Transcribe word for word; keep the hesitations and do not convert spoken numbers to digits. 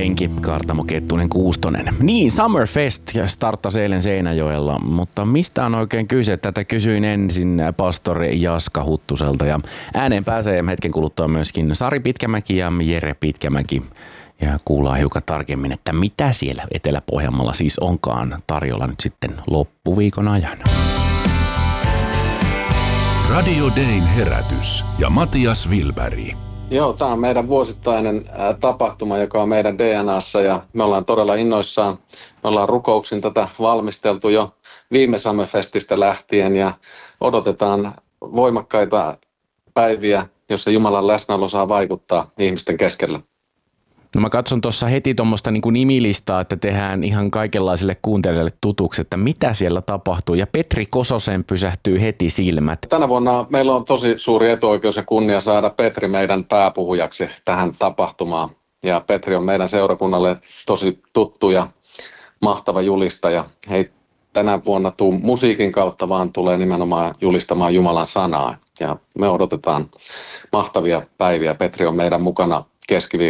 renki Kaartamo Kettunen Kuustonen. Niin, Summerfest starttasi eilen Seinäjoella, mutta mistä on oikein kyse? Tätä kysyin ensin pastori Jaska Huttuselta ja ääneen pääsee hetken kuluttua myöskin Sari Pitkämäki ja Jere Pitkämäki. Ja kuullaan hiukan tarkemmin, että mitä siellä Etelä-Pohjanmaalla siis onkaan tarjolla nyt sitten loppuviikon ajan. Radio Dayn herätys ja Matias Wilberg. Joo, tämä on meidän vuosittainen ää, tapahtuma, joka on meidän D N A:ssa ja me ollaan todella innoissaan. Me ollaan rukouksin tätä valmisteltu jo viime Summerfestistä lähtien ja odotetaan voimakkaita päiviä, jossa Jumalan läsnäolo saa vaikuttaa ihmisten keskellä. No mä katson tuossa heti tuommoista niin kuin nimilistaa, että tehdään ihan kaikenlaisille kuuntelijoille tutuksi, että mitä siellä tapahtuu. Ja Petri Kososen pysähtyy heti silmät. Tänä vuonna meillä on tosi suuri etuoikeus ja kunnia saada Petri meidän pääpuhujaksi tähän tapahtumaan. Ja Petri on meidän seurakunnalle tosi tuttu ja mahtava julistaja. Hei tänä vuonna tuu musiikin kautta, vaan tulee nimenomaan julistamaan Jumalan sanaa. Ja me odotetaan mahtavia päiviä. Petri on meidän mukana keskiviikko